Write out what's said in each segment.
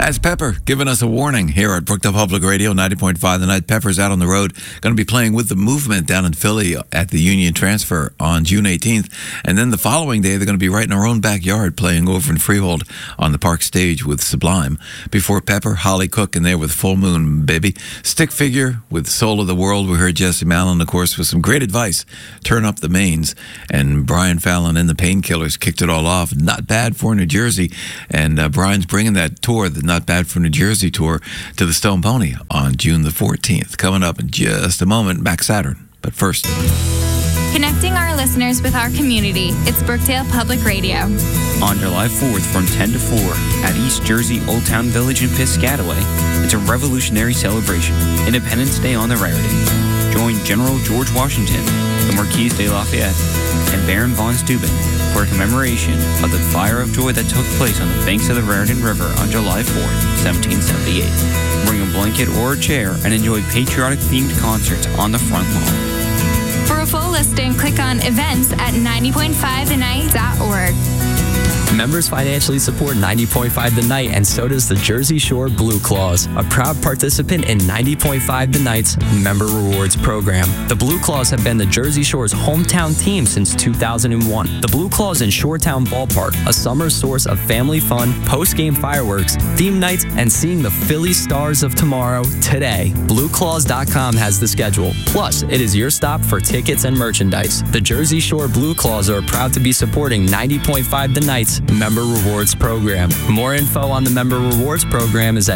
That's Pepper giving us a warning here at Brookdale Public Radio, 90.5 The Night. Pepper's out on the road, going to be playing with the Movement down in Philly at the Union Transfer on June 18th. And then the following day, they're going to be right in our own backyard playing over in Freehold on the Park stage with Sublime. Before Pepper, Holly Cook in there with Full Moon Baby. Stick Figure with Soul of the World. We heard Jesse Malin, of course, with some great advice. Turn Up the Mains. And Brian Fallon and the Painkillers kicked it all off. Not Bad for New Jersey. And Brian's bringing that tour, the Not Bad for New Jersey tour, to the Stone Pony on June the 14th. Coming up in just a moment, Max Saturn. But first, connecting our listeners with our community. It's Brookdale Public Radio. On July 4th from 10 to 4 at East Jersey Old Town Village in Piscataway, it's a revolutionary celebration. Independence Day on the Raritan. Join General George Washington, the Marquis de Lafayette, and Baron von Steuben for a commemoration of the Fire of Joy that took place on the banks of the Raritan River on July 4th, 1778. Bring a blanket or a chair and enjoy patriotic-themed concerts on the front lawn. For a full listing, click on events at 90.5thenight.org. Members financially support 90.5 The Night, and so does the Jersey Shore Blue Claws, a proud participant in 90.5 The Night's Member Rewards program. The Blue Claws have been the Jersey Shore's hometown team since 2001. The Blue Claws in Shoretown Ballpark, a summer source of family fun, post-game fireworks, theme nights, and seeing the Philly Stars of tomorrow today. BlueClaws.com has the schedule. Plus, it is your stop for tickets and merchandise. The Jersey Shore Blue Claws are proud to be supporting 90.5 The Night's Member Rewards program. More info on the Member Rewards program is at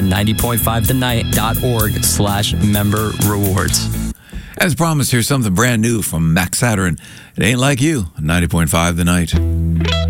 90.5thenight.org/member rewards. as promised, here's something brand new from Max Saturn. It ain't like you, 90.5 The Night.